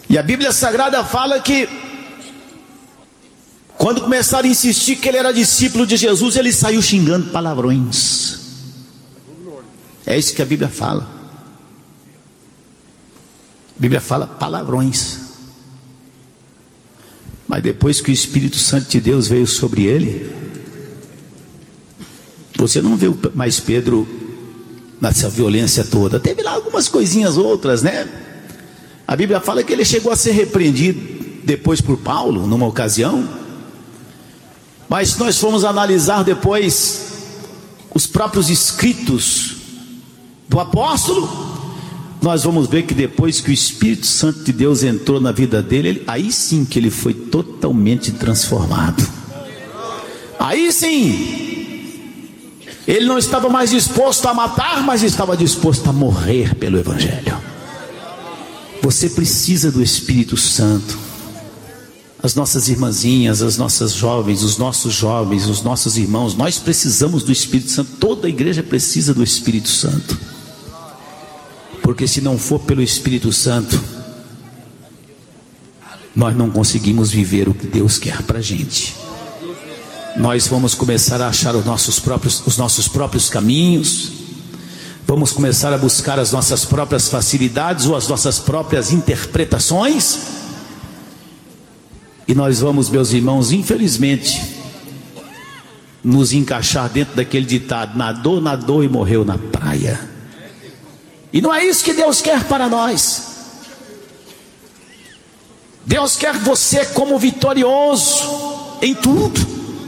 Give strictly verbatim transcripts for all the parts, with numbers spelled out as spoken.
E a Bíblia Sagrada fala que quando começaram a insistir que ele era discípulo de Jesus, ele saiu xingando palavrões. É isso que a Bíblia fala. A Bíblia fala palavrões. Mas depois que o Espírito Santo de Deus veio sobre ele, você não viu mais Pedro nessa violência toda. Teve lá algumas coisinhas outras, né? A Bíblia fala que ele chegou a ser repreendido depois por Paulo, numa ocasião. Mas se nós formos analisar depois os próprios escritos do apóstolo, nós vamos ver que depois que o Espírito Santo de Deus entrou na vida dele, ele, aí sim que ele foi totalmente transformado. Aí sim, ele não estava mais disposto a matar, mas estava disposto a morrer pelo Evangelho. Você precisa do Espírito Santo. As nossas irmãzinhas, as nossas jovens, os nossos jovens, os nossos irmãos, nós precisamos do Espírito Santo. Toda a igreja precisa do Espírito Santo. Porque se não for pelo Espírito Santo, nós não conseguimos viver o que Deus quer para a gente. Nós vamos começar a achar os nossos próprios, os nossos próprios caminhos, vamos começar a buscar as nossas próprias facilidades ou as nossas próprias interpretações, e nós vamos, meus irmãos, infelizmente, nos encaixar dentro daquele ditado: nadou, nadou e morreu na praia. E não é isso que Deus quer para nós. Deus quer você como vitorioso em tudo.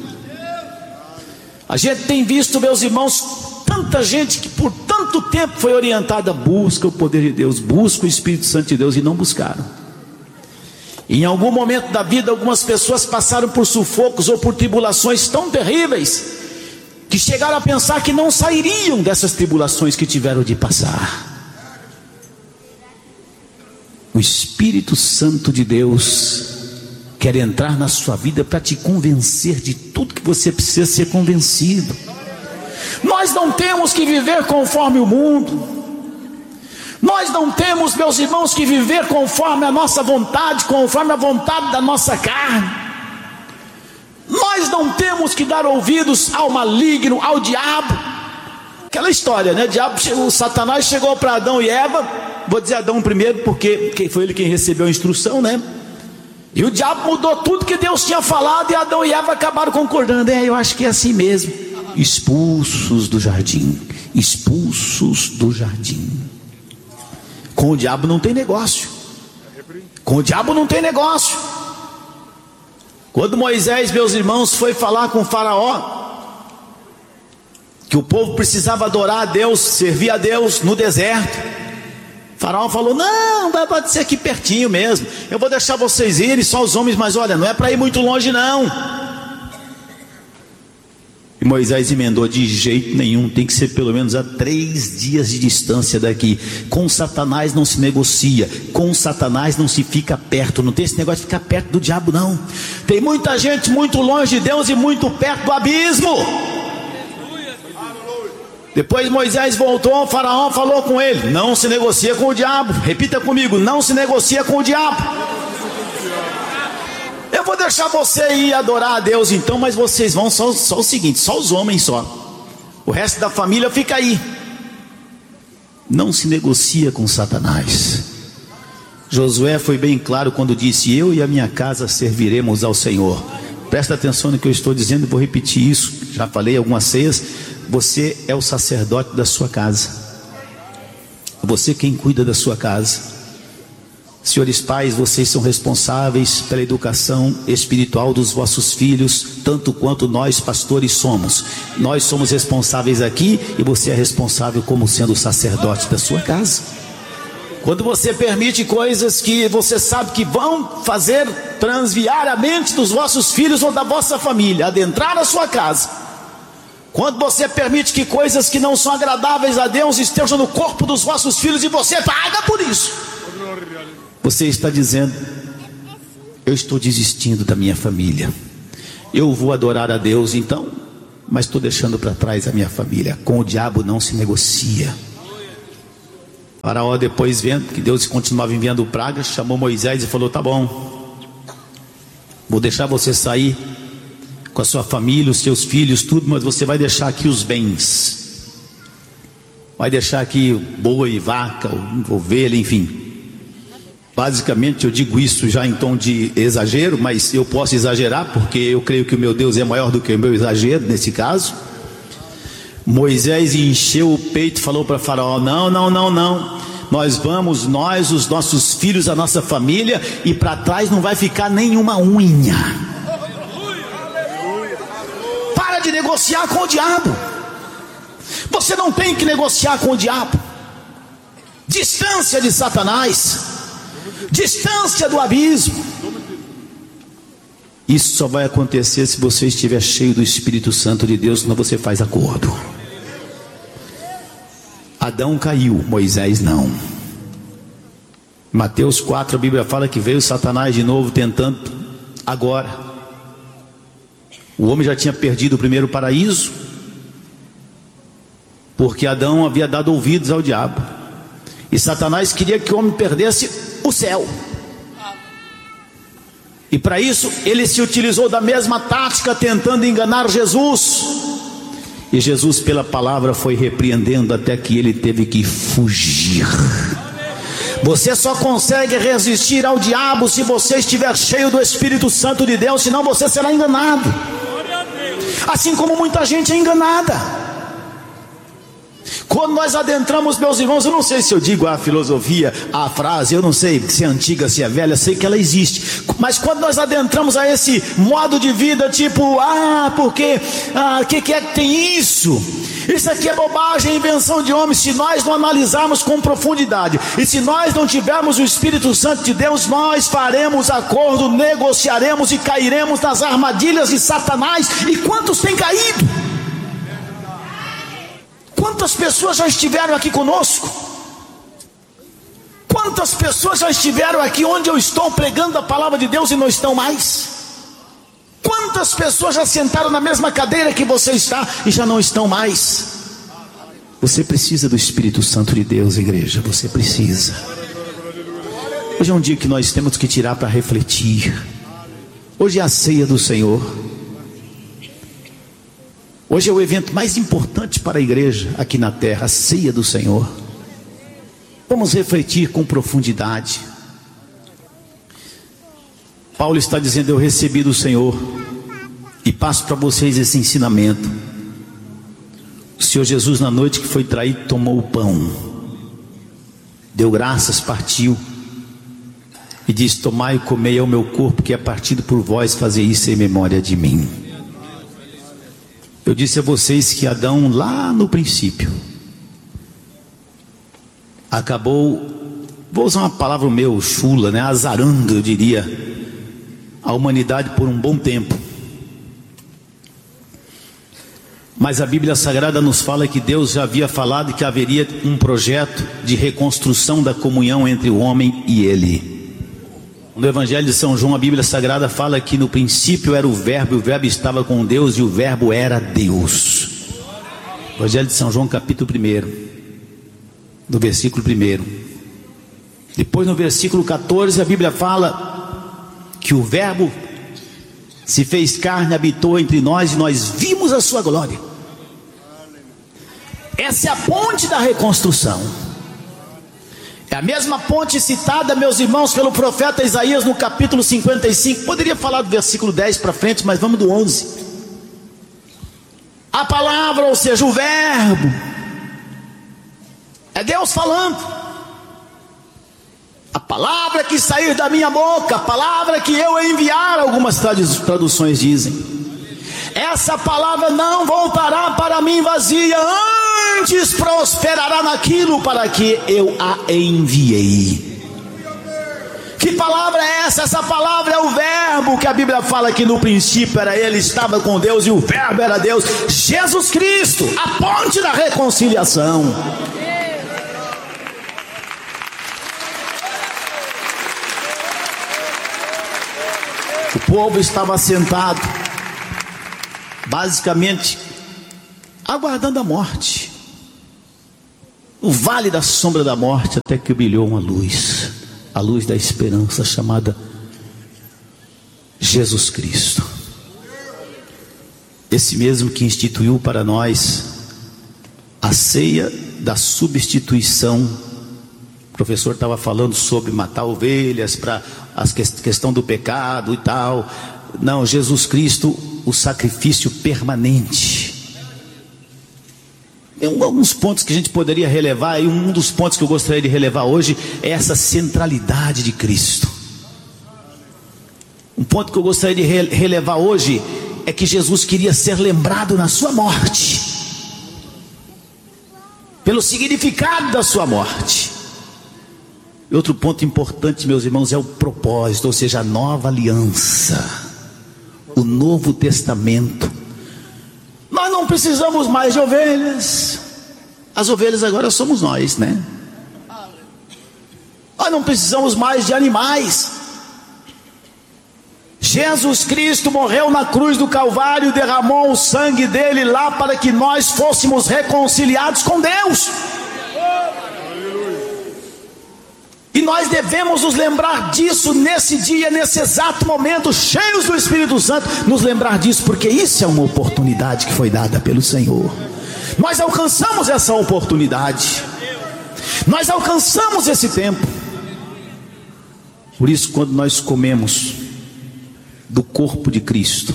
A gente tem visto, meus irmãos, tanta gente que por tanto tempo foi orientada: busca o poder de Deus, busca o Espírito Santo de Deus, e não buscaram. Em algum momento da vida, algumas pessoas passaram por sufocos ou por tribulações tão terríveis, que chegaram a pensar que não sairiam dessas tribulações que tiveram de passar. O Espírito Santo de Deus quer entrar na sua vida para te convencer de tudo que você precisa ser convencido. Nós não temos que viver conforme o mundo. Nós não temos, meus irmãos, que viver conforme a nossa vontade, conforme a vontade da nossa carne. Nós não temos que dar ouvidos ao maligno, ao diabo. Aquela história, né? O diabo, o Satanás chegou para Adão e Eva. Vou dizer Adão primeiro, porque foi ele quem recebeu a instrução, né? E o diabo mudou tudo que Deus tinha falado, e Adão e Eva acabaram concordando. É, eu acho que é assim mesmo. Expulsos do jardim. Expulsos do jardim. Com o diabo não tem negócio. Com o diabo não tem negócio. Quando Moisés, meus irmãos, foi falar com o faraó que o povo precisava adorar a Deus, servir a Deus no deserto, o faraó falou: não, pode ser aqui pertinho mesmo, eu vou deixar vocês irem, só os homens, mas olha, não é para ir muito longe não. E Moisés emendou: de jeito nenhum, tem que ser pelo menos a três dias de distância daqui. Com Satanás não se negocia, com Satanás não se fica perto. Não tem esse negócio de ficar perto do diabo não. Tem muita gente muito longe de Deus e muito perto do abismo. Depois Moisés voltou, o faraó falou com ele: não se negocia com o diabo. Repita comigo: não se negocia com o diabo. Eu vou deixar você ir adorar a Deus então, mas vocês vão só, só o seguinte, só os homens só. O resto da família fica aí. Não se negocia com Satanás. Josué foi bem claro quando disse: eu e a minha casa serviremos ao Senhor. Presta atenção no que eu estou dizendo, vou repetir isso. Já falei algumas ceias. Você é o sacerdote da sua casa. Você quem cuida da sua casa. Senhores pais, vocês são responsáveis pela educação espiritual dos vossos filhos, tanto quanto nós pastores somos. Nós somos responsáveis aqui, e você é responsável como sendo o sacerdote da sua casa. Quando você permite coisas que você sabe que vão fazer transviar a mente dos vossos filhos ou da vossa família, adentrar a sua casa, quando você permite que coisas que não são agradáveis a Deus estejam no corpo dos vossos filhos e você paga por isso, você está dizendo: eu estou desistindo da minha família, eu vou adorar a Deus então, mas estou deixando para trás a minha família. Com o diabo não se negocia. Faraó, depois vendo que Deus continuava enviando pragas, chamou Moisés e falou: tá bom, vou deixar você sair com a sua família, os seus filhos, tudo, mas você vai deixar aqui os bens, vai deixar aqui boi, vaca, ovelha, enfim. Basicamente eu digo isso já em tom de exagero, mas eu posso exagerar porque eu creio que o meu Deus é maior do que o meu exagero nesse caso. Moisés encheu o peito e falou para Faraó: não, não, não, não, nós vamos, nós, os nossos filhos, a nossa família, e para trás não vai ficar nenhuma unha. Para de negociar com o diabo. Você não tem que negociar com o diabo. Distância de Satanás, distância do abismo. Isso só vai acontecer se você estiver cheio do Espírito Santo de Deus, senão você faz acordo. Adão caiu, Moisés não. Mateus quatro, a Bíblia fala que veio Satanás de novo tentando agora. O homem já tinha perdido o primeiro paraíso, porque Adão havia dado ouvidos ao diabo. E Satanás queria que o homem perdesse o céu. E para isso ele se utilizou da mesma tática, tentando enganar Jesus. E Jesus, pela palavra, foi repreendendo até que ele teve que fugir. Você só consegue resistir ao diabo se você estiver cheio do Espírito Santo de Deus, senão você será enganado. Assim como muita gente é enganada. Quando nós adentramos, meus irmãos, eu não sei se eu digo a filosofia, a frase, eu não sei se é antiga, se é velha, sei que ela existe. Mas quando nós adentramos a esse modo de vida, tipo, ah, porque, ah, que que é que tem isso? Isso aqui é bobagem, invenção de homens. Se nós não analisarmos com profundidade, e se nós não tivermos o Espírito Santo de Deus, nós faremos acordo, negociaremos e cairemos nas armadilhas de Satanás. E quantos têm caído? Quantas pessoas já estiveram aqui conosco? Quantas pessoas já estiveram aqui onde eu estou pregando a palavra de Deus e não estão mais? Quantas pessoas já sentaram na mesma cadeira que você está e já não estão mais? Você precisa do Espírito Santo de Deus, igreja, você precisa. Hoje é um dia que nós temos que tirar para refletir. Hoje é a ceia do Senhor. Hoje é o evento mais importante para a igreja aqui na terra, a ceia do Senhor. Vamos refletir com profundidade. Paulo está dizendo: eu recebi do Senhor e passo para vocês esse ensinamento. O Senhor Jesus, na noite que foi traído, tomou o pão, deu graças, partiu e disse: tomai e comei, é o meu corpo que é partido por vós, fazer isso em memória de mim. Eu disse a vocês que Adão, lá no princípio, acabou, vou usar uma palavra meu, chula, né? azarando, eu diria, a humanidade por um bom tempo. Mas a Bíblia Sagrada nos fala que Deus já havia falado que haveria um projeto de reconstrução da comunhão entre o homem e ele. No Evangelho de São João, a Bíblia Sagrada fala que no princípio era o verbo, e o verbo estava com Deus, e o verbo era Deus. Evangelho de São João, capítulo primeiro, no versículo primeiro. Depois no versículo quatorze, a Bíblia fala que o verbo se fez carne, habitou entre nós, e nós vimos a sua glória. Essa é a ponte da reconstrução. É a mesma ponte citada, meus irmãos, pelo profeta Isaías no capítulo cinquenta e cinco. Poderia falar do versículo dez para frente, mas vamos do onze. A palavra, ou seja, o verbo, é Deus falando. A palavra que sair da minha boca, a palavra que eu enviar, algumas traduções dizem. Essa palavra não voltará para mim vazia, antes prosperará naquilo para que eu a enviei. Que palavra é essa? Essa palavra é o verbo, que a Bíblia fala que no princípio era ele, estava com Deus, e o verbo era Deus, Jesus Cristo, a ponte da reconciliação. O povo estava sentado, basicamente aguardando a morte. no vale da sombra da morte, até que brilhou uma luz, a luz da esperança, chamada Jesus Cristo. Esse mesmo que instituiu para nós a ceia da substituição. O professor estava falando sobre matar ovelhas para a questão do pecado e tal. Não, Jesus Cristo, o sacrifício permanente. Tem alguns pontos que a gente poderia relevar, e um dos pontos que eu gostaria de relevar hoje é essa centralidade de Cristo. Um ponto que eu gostaria de relevar hoje é que Jesus queria ser lembrado na sua morte, pelo significado da sua morte. E outro ponto importante, meus irmãos, é o propósito, ou seja, a nova aliança, o Novo Testamento. Nós não precisamos mais de ovelhas, as ovelhas agora somos nós, né? Nós não precisamos mais de animais. Jesus Cristo morreu na cruz do Calvário, derramou o sangue dele lá para que nós fôssemos reconciliados com Deus. E nós devemos nos lembrar disso nesse dia, nesse exato momento, cheios do Espírito Santo, nos lembrar disso, porque isso é uma oportunidade que foi dada pelo Senhor. Nós alcançamos essa oportunidade, nós alcançamos esse tempo. Por isso, quando nós comemos do corpo de Cristo,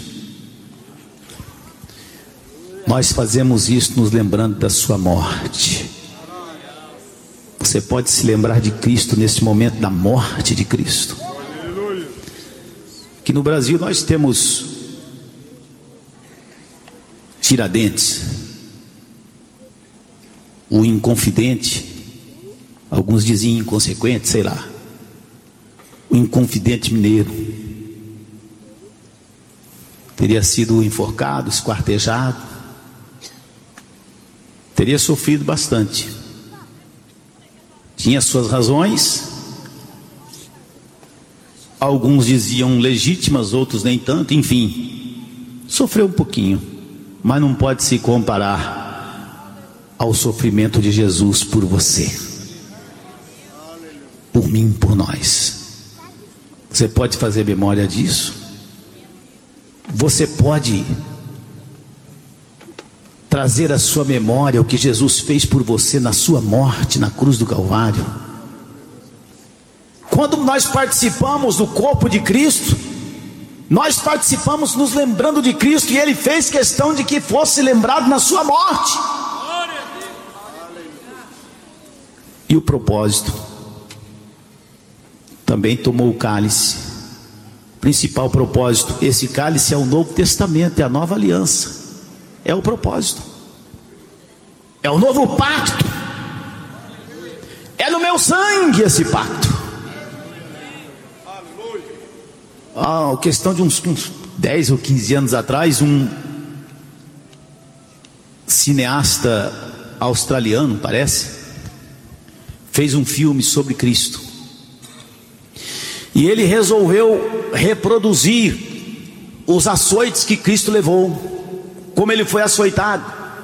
nós fazemos isso nos lembrando da sua morte. Você pode se lembrar de Cristo nesse momento da morte de Cristo. Que no Brasil nós temos Tiradentes, o Inconfidente, alguns diziam inconsequente, sei lá, o Inconfidente mineiro. Teria sido enforcado, esquartejado, teria sofrido bastante. Tinha suas razões, alguns diziam legítimas, outros nem tanto, enfim, sofreu um pouquinho, mas não pode se comparar ao sofrimento de Jesus por você, por mim, por nós. Você pode fazer memória disso? Você pode trazer à sua memória o que Jesus fez por você na sua morte, na cruz do Calvário? Quando nós participamos do corpo de Cristo, nós participamos nos lembrando de Cristo, e Ele fez questão de que fosse lembrado na sua morte. E o propósito, também tomou o cálice. Principal propósito, esse cálice é o Novo Testamento, é a nova aliança, é o propósito, é o novo pacto, é no meu sangue esse pacto. Ah, questão de uns, uns dez ou quinze anos atrás, um cineasta australiano, parece, fez um filme sobre Cristo. E ele resolveu reproduzir os açoites que Cristo levou, como ele foi açoitado.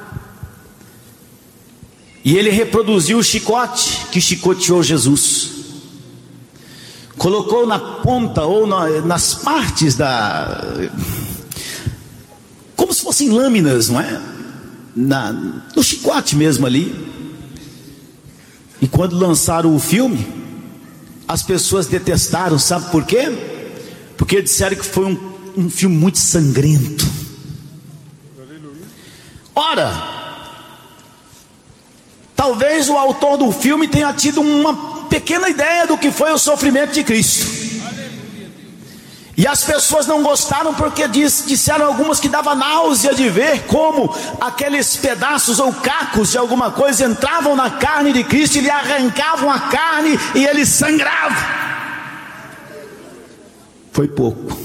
E ele reproduziu o chicote que chicoteou Jesus. Colocou na ponta ou na, nas partes da... como se fossem lâminas, não é? Na, no chicote mesmo ali. E quando lançaram o filme, as pessoas detestaram, sabe por quê? Porque disseram que foi um, um filme muito sangrento. Ora, talvez o autor do filme tenha tido uma pequena ideia do que foi o sofrimento de Cristo. E as pessoas não gostaram porque diz, disseram algumas que dava náusea de ver como aqueles pedaços ou cacos de alguma coisa entravam na carne de Cristo e lhe arrancavam a carne e ele sangrava. Foi pouco.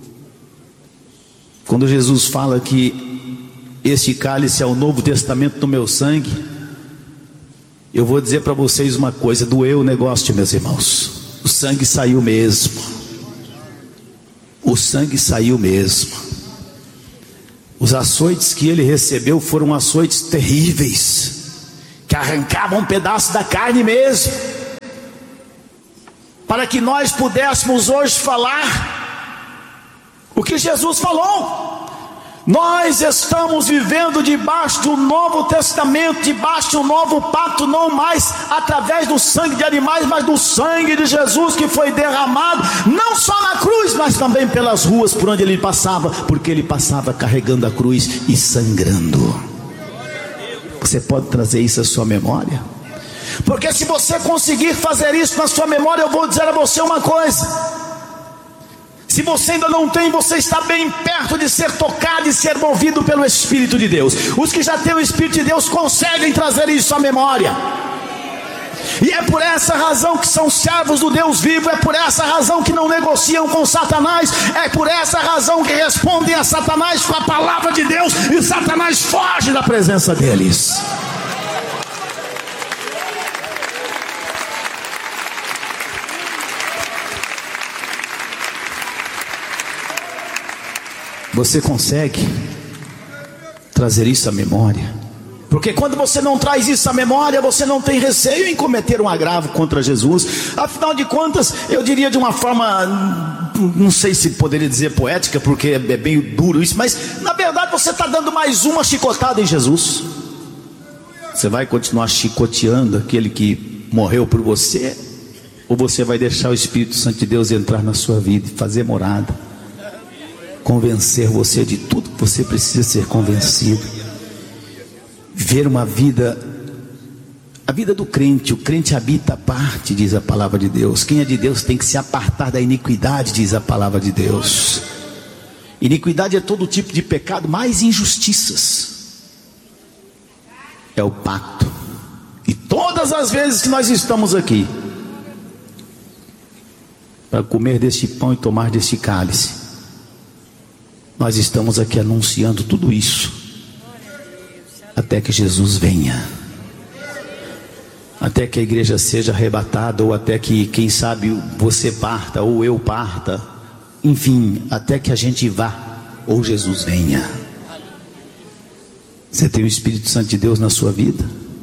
Quando Jesus fala que este cálice é o Novo Testamento do meu sangue, eu vou dizer para vocês uma coisa: doeu o negócio, meus irmãos. O sangue saiu mesmo. O sangue saiu mesmo. Os açoites que ele recebeu foram açoites terríveis, que arrancava um pedaço da carne mesmo, para que nós pudéssemos hoje falar o que Jesus falou. Nós estamos vivendo debaixo do Novo Testamento, debaixo do novo pacto, não mais através do sangue de animais, mas do sangue de Jesus, que foi derramado não só na cruz, mas também pelas ruas por onde ele passava, porque ele passava carregando a cruz e sangrando. Você pode trazer isso à sua memória? Porque se você conseguir fazer isso na sua memória, eu vou dizer a você uma coisa: se você ainda não tem, você está bem perto de ser tocado e ser movido pelo Espírito de Deus. Os que já têm o Espírito de Deus conseguem trazer isso à memória. E é por essa razão que são servos do Deus vivo, é por essa razão que não negociam com Satanás, é por essa razão que respondem a Satanás com a palavra de Deus, e Satanás foge da presença deles. Você consegue trazer isso à memória? Porque quando você não traz isso à memória, você não tem receio em cometer um agravo contra Jesus. Afinal de contas, eu diria de uma forma, não sei se poderia dizer poética, porque é bem duro isso, mas na verdade você está dando mais uma chicotada em Jesus. Você vai continuar chicoteando aquele que morreu por você, ou você vai deixar o Espírito Santo de Deus entrar na sua vida e fazer morada, convencer você de tudo que você precisa ser convencido, ver uma vida, a vida do crente. O crente habita a parte, diz a palavra de Deus. Quem é de Deus tem que se apartar da iniquidade, diz a palavra de Deus. Iniquidade é todo tipo de pecado, mais injustiças é o pacto. E todas as vezes que nós estamos aqui para comer deste pão e tomar deste cálice, nós estamos aqui anunciando tudo isso, até que Jesus venha, até que a igreja seja arrebatada, ou até que, quem sabe, você parta, ou eu parta, enfim, até que a gente vá, ou Jesus venha. Você tem o Espírito Santo de Deus na sua vida?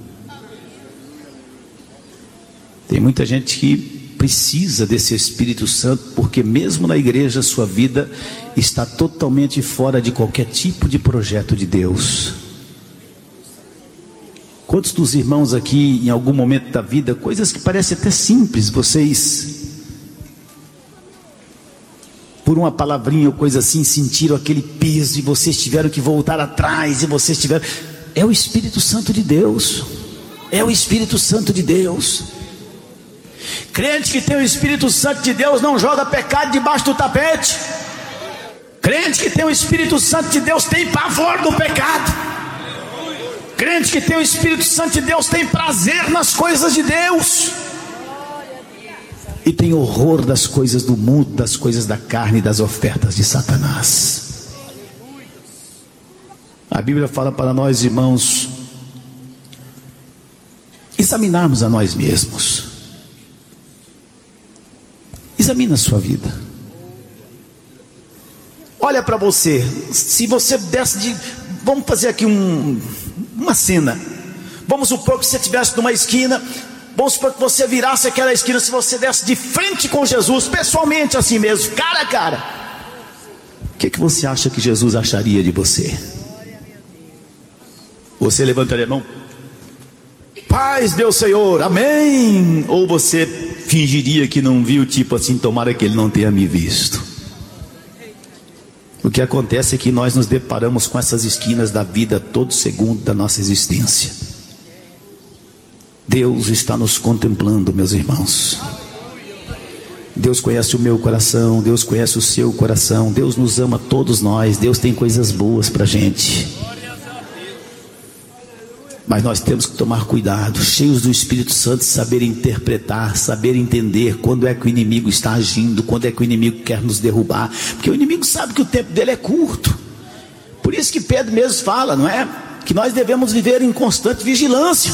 Tem muita gente que precisa desse Espírito Santo, porque mesmo na igreja sua vida está totalmente fora de qualquer tipo de projeto de Deus. Quantos dos irmãos aqui, em algum momento da vida, coisas que parecem até simples, vocês, por uma palavrinha ou coisa assim, sentiram aquele peso, e vocês tiveram que voltar atrás, e vocês tiveram... É o Espírito Santo de Deus, é o Espírito Santo de Deus. Crente que tem o Espírito Santo de Deus não joga pecado debaixo do tapete. Crente que tem o Espírito Santo de Deus tem pavor do pecado. Crente que tem o Espírito Santo de Deus tem prazer nas coisas de Deus, e tem horror das coisas do mundo, das coisas da carne, das ofertas de Satanás. A Bíblia fala para nós, irmãos, examinarmos a nós mesmos. Examina a sua vida. Olha para você. Se você desse de... Vamos fazer aqui um, uma cena. Vamos supor que você estivesse numa esquina. Vamos supor que você virasse aquela esquina. Se você desse de frente com Jesus, pessoalmente assim mesmo, cara a cara, o que, que você acha que Jesus acharia de você? Você levantaria a mão: paz, meu Senhor, amém? Ou você fingiria que não viu, tipo assim, tomara que ele não tenha me visto? O que acontece é que nós nos deparamos com essas esquinas da vida todo segundo da nossa existência. Deus está nos contemplando, meus irmãos. Deus conhece o meu coração, Deus conhece o seu coração. Deus nos ama, todos nós. Deus tem coisas boas para a gente. Mas nós temos que tomar cuidado, cheios do Espírito Santo, saber interpretar, saber entender quando é que o inimigo está agindo, quando é que o inimigo quer nos derrubar, porque o inimigo sabe que o tempo dele é curto. Por isso que Pedro mesmo fala, não é? Que nós devemos viver em constante vigilância.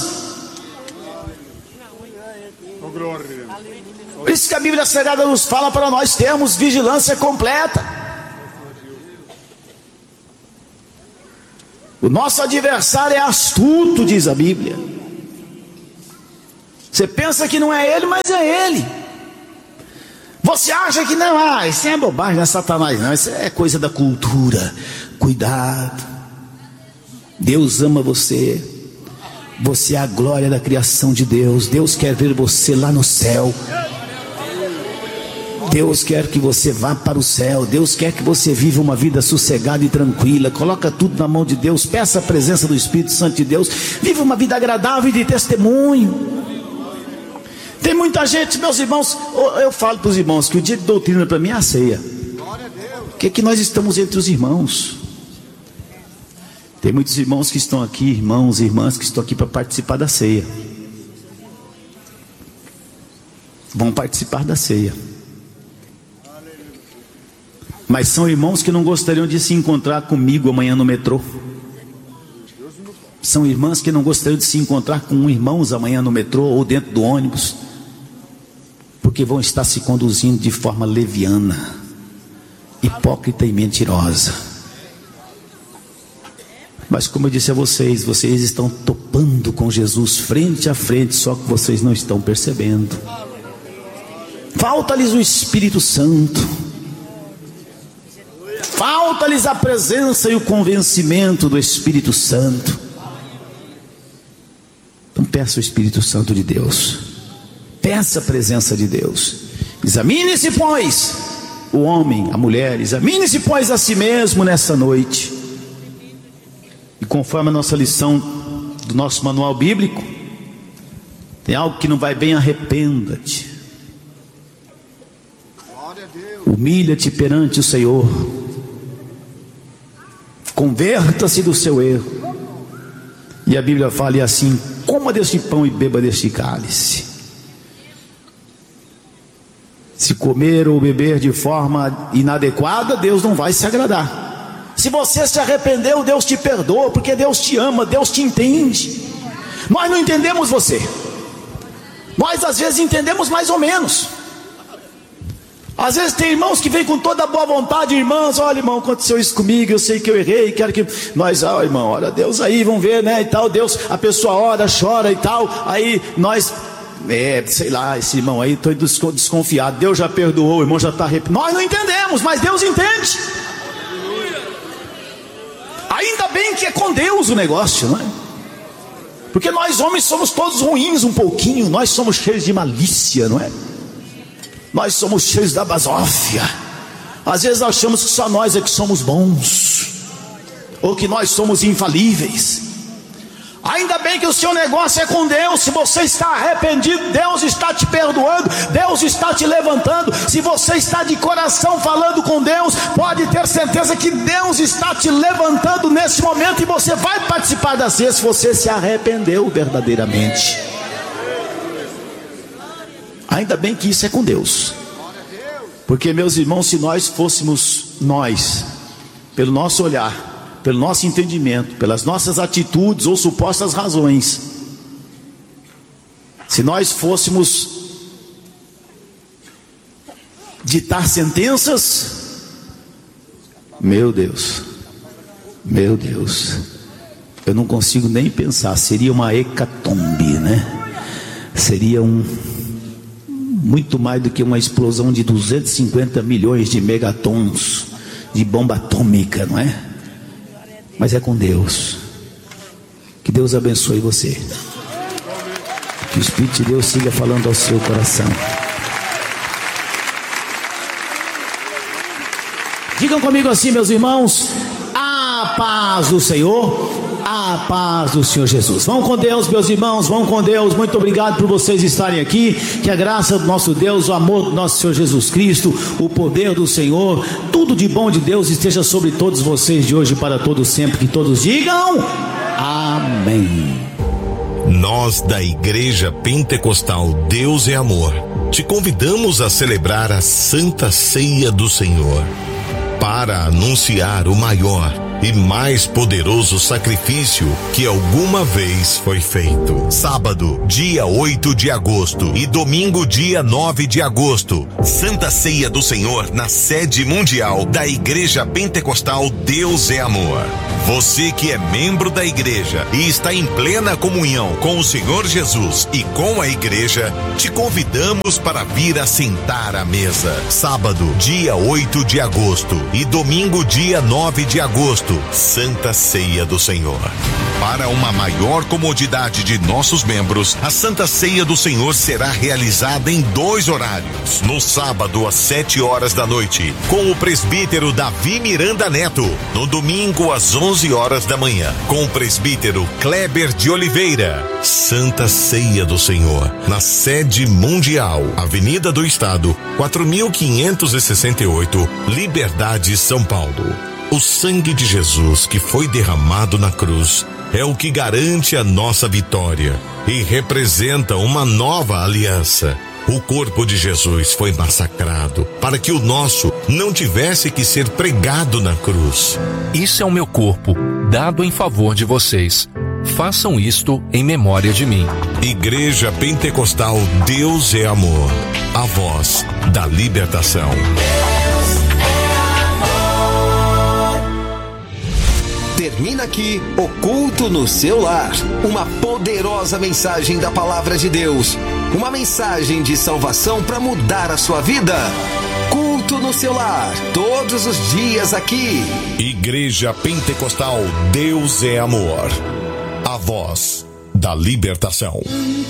Por isso que a Bíblia Sagrada nos fala para nós termos vigilância completa. O nosso adversário é astuto, diz a Bíblia. Você pensa que não é ele, mas é ele. Você acha que não, ah, isso é bobagem, não é Satanás não, isso é coisa da cultura. Cuidado. Deus ama você. Você é a glória da criação de Deus. Deus quer ver você lá no céu. Deus quer que você vá para o céu. Deus quer que você viva uma vida sossegada e tranquila. Coloca tudo na mão de Deus. Peça a presença do Espírito Santo de Deus. Viva uma vida agradável e de testemunho. Tem muita gente, meus irmãos, eu falo para os irmãos que o dia de doutrina para mim é a ceia. O que é que nós estamos entre os irmãos? Tem muitos irmãos que estão aqui, irmãos e irmãs que estão aqui para participar da ceia. Vão participar da ceia. Mas são irmãos que não gostariam de se encontrar comigo amanhã no metrô. São irmãs que não gostariam de se encontrar com irmãos amanhã no metrô ou dentro do ônibus, porque vão estar se conduzindo de forma leviana, hipócrita e mentirosa. Mas como eu disse a vocês, vocês estão topando com Jesus frente a frente, só que vocês não estão percebendo. Falta-lhes o Espírito Santo, falta-lhes a presença e o convencimento do Espírito Santo. Então peça o Espírito Santo de Deus. Peça a presença de Deus. Examine-se, pois, o homem, a mulher, examine-se, pois, a si mesmo nessa noite. E conforme a nossa lição do nosso manual bíblico, tem algo que não vai bem, arrependa-te. Humilha-te perante o Senhor. Converta-se do seu erro. E a Bíblia fala, e assim, coma deste pão e beba deste cálice. Se comer ou beber de forma inadequada, Deus não vai se agradar. Se você se arrependeu, Deus te perdoa, porque Deus te ama, Deus te entende. Nós não entendemos você. Nós às vezes entendemos mais ou menos. Às vezes tem irmãos que vêm com toda a boa vontade, irmãos, olha irmão, aconteceu isso comigo, eu sei que eu errei, quero que nós, ó irmão, olha Deus aí, vamos ver, né, e tal, Deus, a pessoa ora, chora e tal, aí nós, é, sei lá, esse irmão aí, estou desconfiado, Deus já perdoou, o irmão já está arrependido. Nós não entendemos, mas Deus entende. Ainda bem que é com Deus o negócio, não é? Porque nós homens somos todos ruins um pouquinho, nós somos cheios de malícia, não é? Nós somos cheios da basófia. Às vezes achamos que só nós é que somos bons, ou que nós somos infalíveis. Ainda bem que o seu negócio é com Deus. Se você está arrependido, Deus está te perdoando, Deus está te levantando. Se você está de coração falando com Deus, pode ter certeza que Deus está te levantando nesse momento, e você vai participar da ceia se você se arrependeu verdadeiramente. Ainda bem que isso é com Deus, porque meus irmãos, se nós fôssemos nós, pelo nosso olhar, pelo nosso entendimento, pelas nossas atitudes ou supostas razões, se nós fôssemos ditar sentenças, meu Deus, meu Deus, eu não consigo nem pensar, seria uma hecatombe, né? Seria um muito mais do que uma explosão de duzentos e cinquenta milhões de megatons de bomba atômica, não é? Mas é com Deus. Que Deus abençoe você. Que o Espírito de Deus siga falando ao seu coração. Digam comigo assim, meus irmãos: a paz do Senhor. A paz do Senhor Jesus. Vão com Deus, meus irmãos, vão com Deus. Muito obrigado por vocês estarem aqui. Que a graça do nosso Deus, o amor do nosso Senhor Jesus Cristo, o poder do Senhor, tudo de bom de Deus esteja sobre todos vocês de hoje para todos sempre. Que todos digam amém. Nós da Igreja Pentecostal Deus é Amor te convidamos a celebrar a Santa Ceia do Senhor para anunciar o maior e mais poderoso sacrifício que alguma vez foi feito. Sábado, dia oito de agosto e domingo, dia nove de agosto, Santa Ceia do Senhor na sede mundial da Igreja Pentecostal Deus é Amor. Você que é membro da igreja e está em plena comunhão com o Senhor Jesus e com a igreja, te convidamos para vir assentar à mesa. Sábado, dia oito de agosto e domingo, dia nove de agosto, Santa Ceia do Senhor. Para uma maior comodidade de nossos membros, a Santa Ceia do Senhor será realizada em dois horários. No sábado, às sete horas da noite, com o presbítero Davi Miranda Neto. No domingo, às onze horas da manhã, com o presbítero Kleber de Oliveira. Santa Ceia do Senhor, na sede mundial, Avenida do Estado, quatro mil quinhentos e sessenta e oito, Liberdade, São Paulo. O sangue de Jesus que foi derramado na cruz é o que garante a nossa vitória e representa uma nova aliança. O corpo de Jesus foi massacrado para que o nosso não tivesse que ser pregado na cruz. Isso é o meu corpo, dado em favor de vocês. Façam isto em memória de mim. Igreja Pentecostal Deus é Amor, a voz da libertação. Termina aqui o Culto no Seu Lar. Uma poderosa mensagem da Palavra de Deus. Uma mensagem de salvação para mudar a sua vida. Culto no Seu Lar, todos os dias aqui. Igreja Pentecostal Deus é Amor, a voz da libertação.